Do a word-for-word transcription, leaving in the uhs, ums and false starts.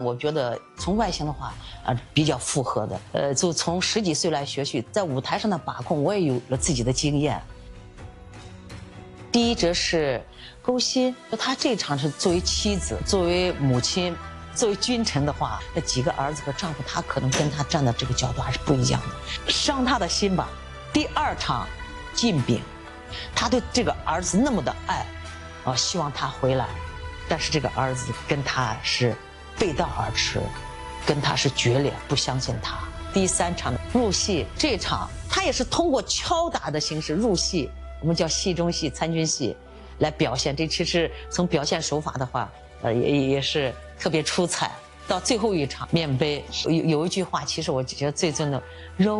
我觉得从外形的话啊比较符合的。呃，就从十几岁来学习，在舞台上的把控，我也有了自己的经验。第一则是勾心，她这场是作为妻子，作为母亲，作为君臣的话，那几个儿子和丈夫，他可能跟他站的这个角度还是不一样的，伤他的心吧。第二场晋饼，他对这个儿子那么的爱，啊，希望他回来，但是这个儿子跟他是背道而驰，跟他是决裂，不相信他。第三场入戏，这场他也是通过敲打的形式入戏，我们叫戏中戏、参军戏，来表现。这其实从表现手法的话，呃，也也是特别出彩。到最后一场面碑，有有一句话，其实我觉得最真的，柔